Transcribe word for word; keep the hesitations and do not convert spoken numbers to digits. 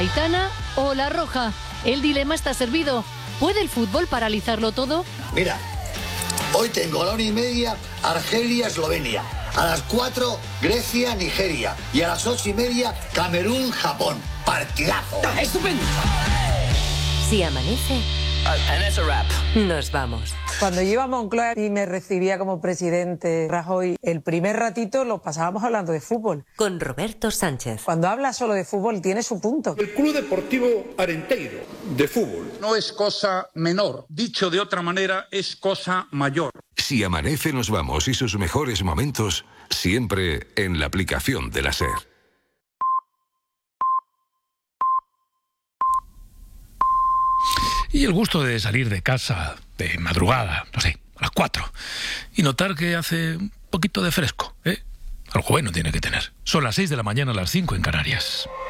Aitana o La Roja. El dilema está servido. ¿Puede el fútbol paralizarlo todo? Mira, hoy tengo a la una y media Argelia-Eslovenia. A las cuatro, Grecia-Nigeria. Y a las ocho y media, Camerún-Japón. ¡Partidazo! ¡Estupendo! Si amanece, And that's a wrap. nos vamos. Cuando yo iba a Moncloa y me recibía como presidente Rajoy, el primer ratito lo pasábamos hablando de fútbol. Con Roberto Sánchez. Cuando habla solo de fútbol tiene su punto. El Club Deportivo Arenteiro, de fútbol. No es cosa menor. Dicho de otra manera, es cosa mayor. Si amanece, nos vamos y sus mejores momentos siempre en la aplicación de la SER. Y el gusto de salir de casa de madrugada, no sé, a las cuatro, y notar que hace un poquito de fresco, ¿eh? Algo bueno tiene que tener. Son las seis de la mañana, a las cinco en Canarias.